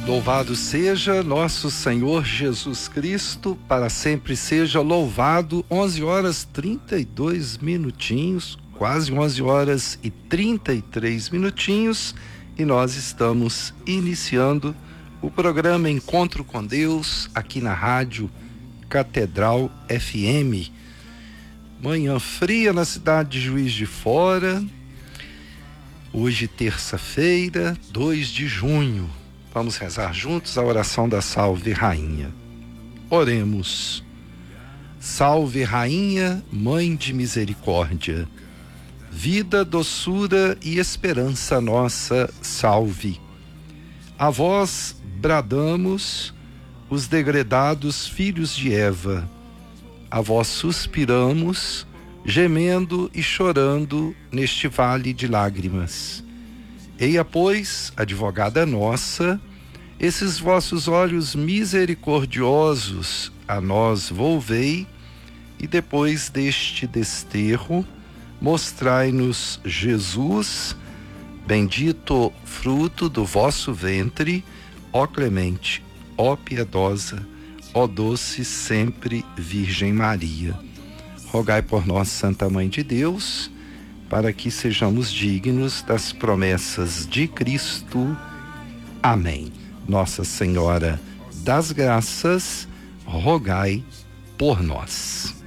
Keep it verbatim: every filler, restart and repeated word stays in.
Louvado seja nosso Senhor Jesus Cristo, para sempre seja louvado. Onze horas trinta e dois minutinhos, quase onze horas e trinta e três minutinhos, e nós estamos iniciando o programa Encontro com Deus aqui na Rádio Catedral F M. Manhã fria na cidade de Juiz de Fora. Hoje, terça-feira, dois de junho. Vamos rezar juntos a oração da Salve Rainha. Oremos. Salve Rainha, Mãe de Misericórdia, vida, doçura e esperança nossa, salve. A vós bradamos, os degredados filhos de Eva. A vós suspiramos, gemendo e chorando neste vale de lágrimas. Eia, pois, advogada nossa, esses vossos olhos misericordiosos a nós volvei, e depois deste desterro, mostrai-nos Jesus, bendito fruto do vosso ventre, ó clemente, ó piedosa, ó doce sempre Virgem Maria. Rogai por nós, Santa Mãe de Deus, para que sejamos dignos das promessas de Cristo. Amém. Nossa Senhora das Graças, rogai por nós.